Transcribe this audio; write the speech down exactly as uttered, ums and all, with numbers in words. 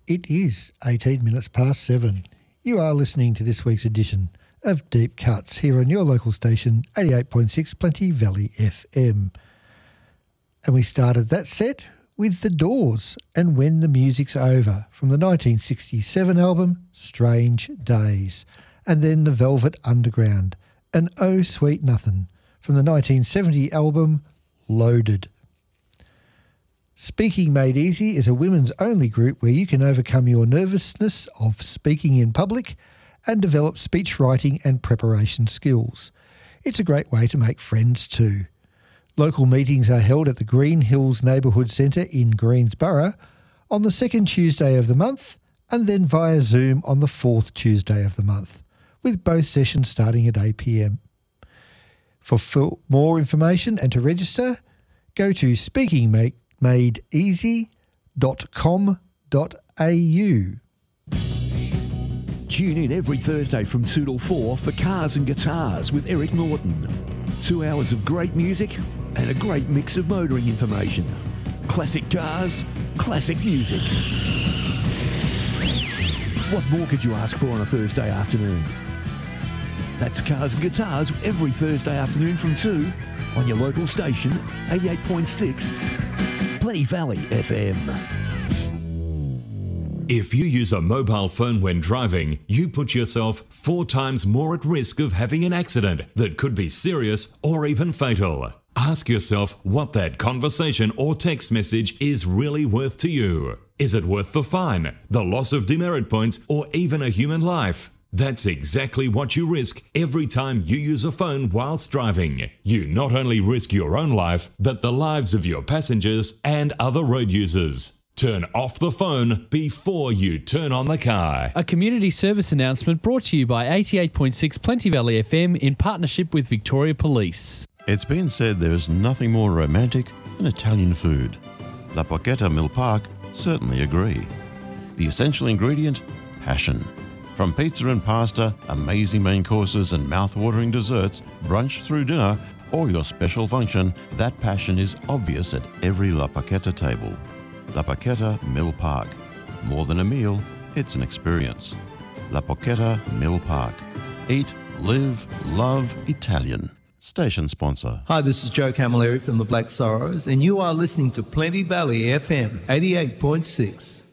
It is eighteen minutes past seven. You are listening to this week's edition of Deep Cuts here on your local station, eighty-eight point six Plenty Valley F M. And we started that set with The Doors and When the Music's Over from the nineteen sixty-seven album Strange Days, and then The Velvet Underground and Oh Sweet Nothin' from the nineteen seventy album Loaded. Speaking Made Easy is a women's only group where you can overcome your nervousness of speaking in public and develop speech writing and preparation skills. It's a great way to make friends too. Local meetings are held at the Green Hills Neighbourhood Centre in Greensborough on the second Tuesday of the month and then via Zoom on the fourth Tuesday of the month, with both sessions starting at eight p m. For full, more information and to register, go to speaking made easy dot com dot a u. Tune in every Thursday from two till four for Cars and Guitars with Eric Norton. Two hours of great music and a great mix of motoring information. Classic cars, classic music. What more could you ask for on a Thursday afternoon? That's Cars and Guitars every Thursday afternoon from two on your local station, eighty-eight point six Plenty Valley F M. If you use a mobile phone when driving, you put yourself four times more at risk of having an accident that could be serious or even fatal. Ask yourself what that conversation or text message is really worth to you. Is it worth the fine, the loss of demerit points, or even a human life? That's exactly what you risk every time you use a phone whilst driving. You not only risk your own life, but the lives of your passengers and other road users. Turn off the phone before you turn on the car. A community service announcement brought to you by eighty-eight point six Plenty Valley F M in partnership with Victoria Police. It's been said there is nothing more romantic than Italian food. La Porchetta Mill Park certainly agree. The essential ingredient? Passion. From pizza and pasta, amazing main courses and mouth-watering desserts, brunch through dinner, or your special function, that passion is obvious at every La Porchetta table. La Porchetta Mill Park. More than a meal, it's an experience. La Porchetta Mill Park. Eat, live, love Italian. Station sponsor. Hi, this is Joe Camilleri from the Black Sorrows, and you are listening to Plenty Valley F M eighty-eight point six.